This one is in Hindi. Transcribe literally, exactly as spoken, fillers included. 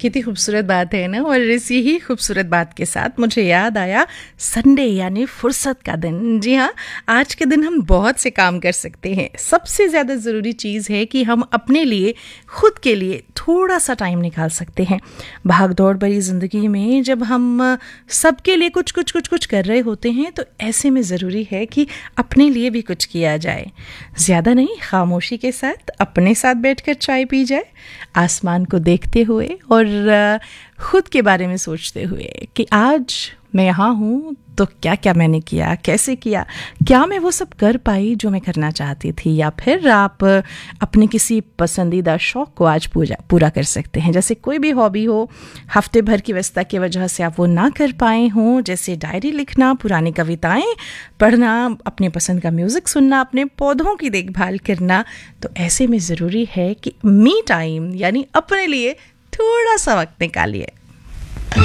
कितनी खूबसूरत बात है ना। और इसी ही खूबसूरत बात के साथ मुझे याद आया संडे यानी फुर्सत का दिन। जी हाँ, आज के दिन हम बहुत से काम कर सकते हैं। सबसे ज़्यादा ज़रूरी चीज़ है कि हम अपने लिए, खुद के लिए थोड़ा सा टाइम निकाल सकते हैं। भाग दौड़ भरी ज़िंदगी में जब हम सबके लिए कुछ कुछ कुछ कुछ कर रहे होते हैं तो ऐसे में ज़रूरी है कि अपने लिए भी कुछ किया जाए। ज़्यादा नहीं, खामोशी के साथ अपने साथ बैठकर चाय पी जाए, आसमान को देखते हुए और खुद के बारे में सोचते हुए कि आज मैं यहाँ हूँ तो क्या क्या मैंने किया, कैसे किया, क्या मैं वो सब कर पाई जो मैं करना चाहती थी। या फिर आप अपने किसी पसंदीदा शौक़ को आज पूरा पूरा कर सकते हैं। जैसे कोई भी हॉबी हो, हफ्ते भर की व्यस्तता की वजह से आप वो ना कर पाए हों, जैसे डायरी लिखना, पुरानी कविताएं पढ़ना, अपने पसंद का म्यूज़िक सुनना, अपने पौधों की देखभाल करना। तो ऐसे में ज़रूरी है कि मी टाइम यानी अपने लिए थोड़ा सा वक्त निकालिए।